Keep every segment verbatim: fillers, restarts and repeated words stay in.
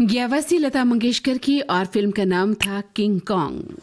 ये आवाज थी लता मंगेशकर की और फिल्म का नाम था किंग कॉन्ग।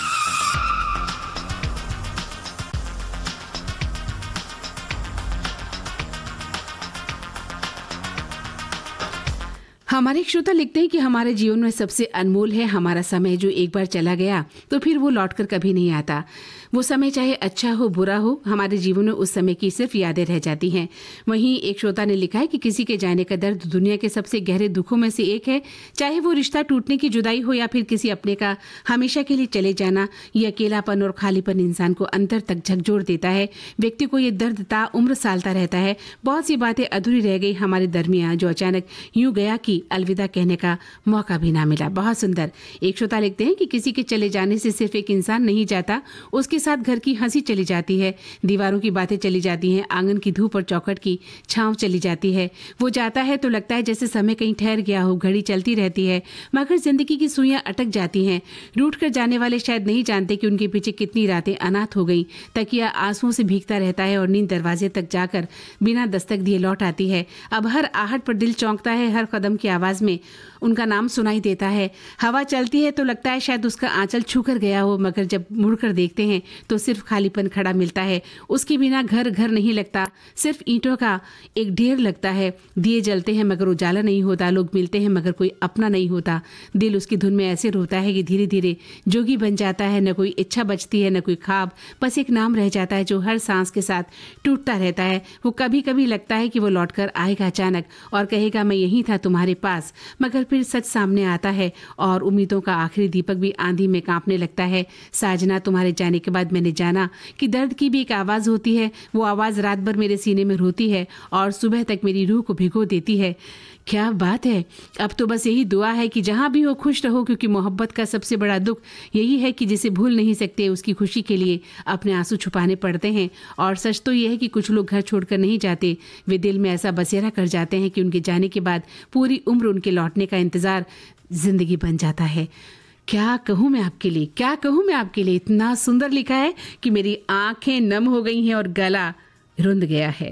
हमारे एक श्रोता लिखते हैं कि हमारे जीवन में सबसे अनमोल है हमारा समय, जो एक बार चला गया तो फिर वो लौटकर कभी नहीं आता। वो समय चाहे अच्छा हो बुरा हो, हमारे जीवन में उस समय की सिर्फ यादें रह जाती हैं। वहीं एक श्रोता ने लिखा है कि किसी के जाने का दर्द दुनिया के सबसे गहरे दुखों में से एक है। चाहे वो रिश्ता टूटने की जुदाई हो या फिर किसी अपने का हमेशा के लिए चले जाना, ये अकेलापन और खालीपन इंसान को अंतर तक झकझोर देता है। व्यक्ति को ये दर्द ता उम्र सालता रहता है। बहुत सी बातें अधूरी रह गई हमारे दरमियान, जो अचानक यूं गया कि अलविदा कहने का मौका भी ना मिला। बहुत सुंदर। एक श्रोता लिखते हैं कि किसी के चले जाने से सिर्फ एक इंसान नहीं जाता, उसके साथ घर की हंसी चली जाती है, दीवारों की बातें चली जाती हैं, आंगन की धूप और चौखट की छांव चली जाती है। वो जाता है तो लगता है जैसे समय कहीं ठहर गया हो, घड़ी चलती रहती है मगर जिंदगी की सुइयां अटक जाती हैं। रूठ कर जाने वाले शायद नहीं जानते कि उनके पीछे कितनी रातें अनाथ हो गई। तकिया आंसुओं से भीगता रहता है और नींद दरवाजे तक जाकर बिना दस्तक दिए लौट आती है। अब हर आहट पर दिल चौंकता है, हर कदम की आवाज में उनका नाम सुनाई देता है। हवा चलती है तो लगता है शायद उसका आंचल छू कर गया हो, मगर जब मुड़कर देखते हैं तो सिर्फ खालीपन खड़ा मिलता है। उसके बिना घर घर नहीं लगता, सिर्फ ईंटों का एक ढेर लगता है। दिए जलते हैं मगर उजाला नहीं होता, लोग मिलते हैं मगर कोई अपना नहीं होता। दिल उसकी धुन में ऐसे रोता है कि धीरे धीरे जोगी बन जाता है। न कोई इच्छा बचती है, न कोई ख्वाब, बस एक नाम रह जाता है जो हर सांस के साथ टूटता रहता है। वो कभी कभी लगता है कि वो लौटकर आएगा अचानक और कहेगा मैं यहीं था तुम्हारे पास, मगर फिर सच सामने आता है और उम्मीदों का आखिरी दीपक भी आंधी में कांपने लगता है। साजना, तुम्हारे जाने के बाद मैंने जाना कि दर्द की भी एक आवाज होती है। वो आवाज रात भर मेरे सीने में रोती है और सुबह तक मेरी रूह को भिगो देती है। क्या बात है। अब तो बस यही दुआ है कि जहां भी हो खुश रहो, क्योंकि मोहब्बत का सबसे बड़ा दुख यही है कि जिसे भूल नहीं सकते उसकी खुशी के लिए अपने आंसू छुपाने पड़ते हैं। और सच तो यह है कि कुछ लोग घर छोड़कर नहीं जाते, वे दिल में ऐसा बसेरा कर जाते हैं कि उनके जाने के बाद पूरी उम्र उनके लौटने का इंतजार जिंदगी बन जाता है। क्या कहूँ मैं आपके लिए, क्या कहूँ मैं आपके लिए। इतना सुंदर लिखा है कि मेरी आंखें नम हो गई हैं और गला रुंध गया है।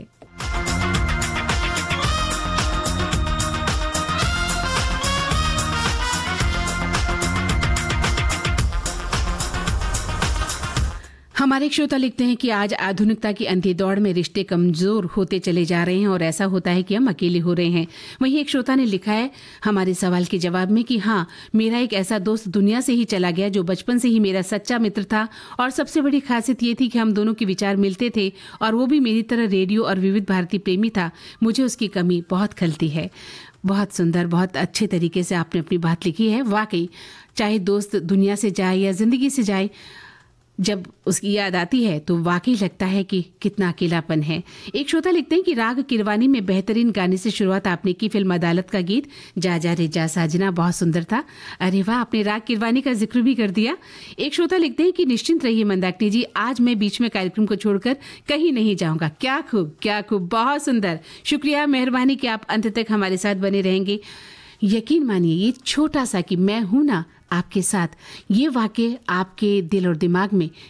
हमारे एक श्रोता लिखते हैं कि आज आधुनिकता की अंधी दौड़ में रिश्ते कमजोर होते चले जा रहे हैं और ऐसा होता है कि हम अकेले हो रहे हैं। वहीं एक श्रोता ने लिखा है हमारे सवाल के जवाब में कि हाँ, मेरा एक ऐसा दोस्त दुनिया से ही चला गया जो बचपन से ही मेरा सच्चा मित्र था और सबसे बड़ी खासियत ये थी कि हम दोनों के विचार मिलते थे और वो भी मेरी तरह रेडियो और विविध भारती प्रेमी था। मुझे उसकी कमी बहुत खलती है। बहुत सुंदर, बहुत अच्छे तरीके से आपने अपनी बात लिखी है। वाकई चाहे दोस्त दुनिया से जाए या जिंदगी से जाए, जब उसकी याद आती है तो वाकई लगता है कि कितना अकेलापन है। एक श्रोता लिखते हैं कि राग किरवानी में बेहतरीन गाने से शुरुआत आपने की, फिल्म अदालत का गीत जा जा रे जा साजना बहुत सुंदर था। अरे वाह, आपने राग किरवानी का जिक्र भी कर दिया। एक श्रोता लिखते हैं कि निश्चिंत रहिए मंदाकिनी जी, आज मैं बीच में कार्यक्रम को छोड़कर कहीं नहीं जाऊंगा। क्या खूब, क्या खूब, बहुत सुंदर। शुक्रिया, मेहरबानी कि आप अंत तक हमारे साथ बने रहेंगे। यकीन मानिए ये छोटा सा कि मैं हूं ना आपके साथ, ये वाकई आपके दिल और दिमाग में